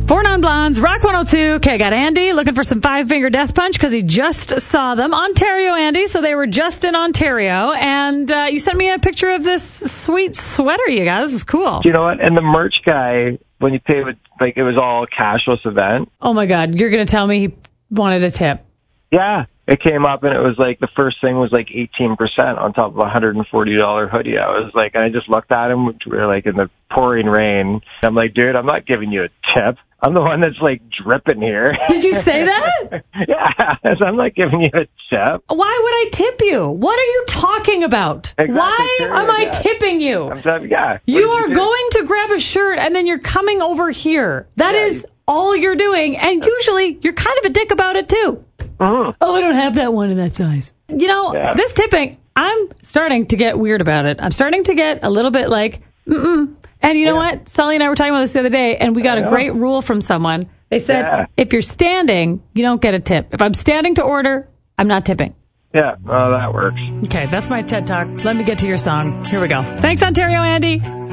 4 Non-Blondes, Rock 102. Okay, got Andy looking for some Five-Finger Death Punch because he just saw them. Ontario, Andy, so they were just in Ontario. And you sent me a picture of this sweet sweater you got. This is cool. You know what? And the merch guy, when you pay with, like, it was all cashless event. Oh, my God. You're going to tell me he wanted a tip. Yeah. It came up, and it was like the first thing was like 18% on top of a $140 hoodie. I was like, and I just looked at him. We were like in the pouring rain. I'm like, dude, I'm not giving you a tip. I'm the one that's like dripping here. Did you say that? Yeah, so I'm not giving you a tip. Why would I tip you? What are you talking about? Exactly, Why am I tipping you? Yeah. You are going to grab a shirt, and then you're coming over here. That is all you're doing, and usually you're kind of a dick about it, too. Mm-hmm. Oh, I don't have that one in that size. You know, this tipping, I'm starting to get weird about it. I'm starting to get a little bit like, And you know what? Sully and I were talking about this the other day, and we got a great rule from someone. They said, if you're standing, you don't get a tip. If I'm standing to order, I'm not tipping. Yeah, that works. Okay, that's my TED Talk. Let me get to your song. Here we go. Thanks, Ontario Andy.